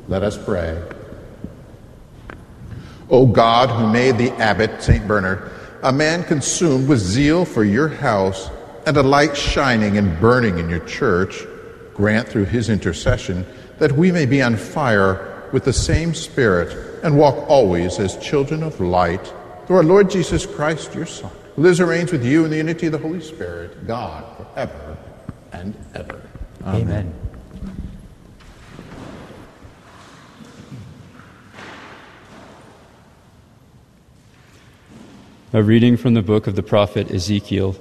Let us pray. O God, who made the abbot, St. Bernard, a man consumed with zeal for your house and a light shining and burning in your church, grant through his intercession that we may be on fire with the same Spirit and walk always as children of light, through our Lord Jesus Christ, your Son, who lives and reigns with you in the unity of the Holy Spirit, God, forever and ever. Amen. A reading from the book of the prophet Ezekiel.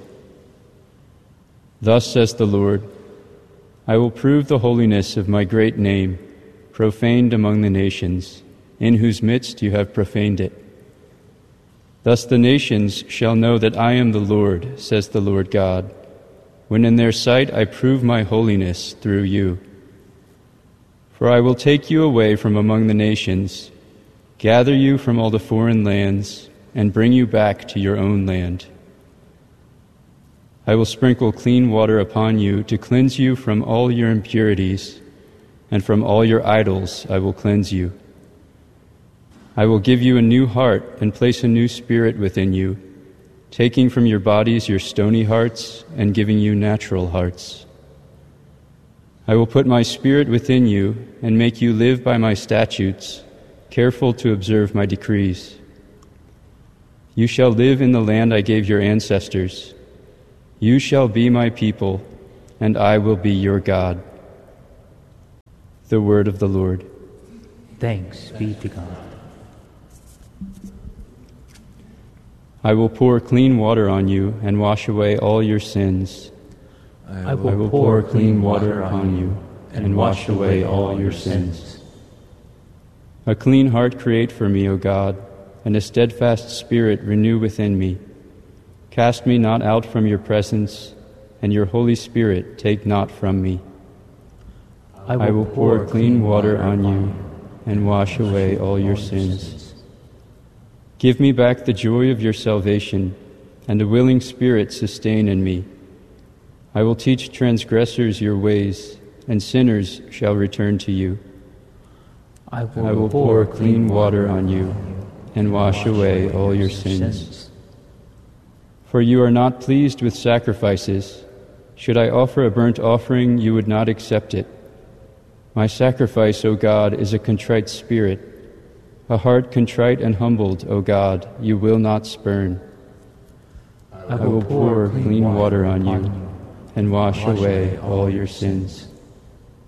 Thus says the Lord, I will prove the holiness of my great name, profaned among the nations, in whose midst you have profaned it. Thus the nations shall know that I am the Lord, says the Lord God, when in their sight I prove my holiness through you. For I will take you away from among the nations, gather you from all the foreign lands, and bring you back to your own land. I will sprinkle clean water upon you to cleanse you from all your impurities, and from all your idols I will cleanse you. I will give you a new heart and place a new spirit within you, taking from your bodies your stony hearts and giving you natural hearts. I will put my spirit within you and make you live by my statutes, careful to observe my decrees. You shall live in the land I gave your ancestors. You shall be my people, and I will be your God. The word of the Lord. Thanks be to God. I will pour clean water on you and wash away all your sins. I will pour clean water on you and wash away all your sins. A clean heart create for me, O God, and a steadfast spirit renew within me. Cast me not out from your presence, and your Holy Spirit take not from me. I will pour clean water on you and wash away all your sins. Give me back the joy of your salvation, and a willing spirit sustain in me. I will teach transgressors your ways, and sinners shall return to you. I will pour clean water on you and wash away all your sins. For you are not pleased with sacrifices. Should I offer a burnt offering, you would not accept it. My sacrifice, O God, is a contrite spirit. A heart contrite and humbled, O God, you will not spurn. I will pour clean water on you and wash away all your sins.